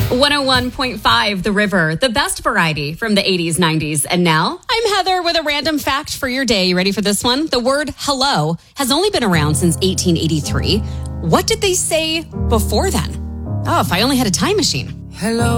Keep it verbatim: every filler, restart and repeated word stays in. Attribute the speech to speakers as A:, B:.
A: one oh one point five The River, the best variety from the eighties, nineties. And now, I'm Heather with a random fact for your day. You ready for this one? The word hello has only been around since eighteen eighty-three. What did they say before then? Oh, if I only had a time machine.
B: Hello.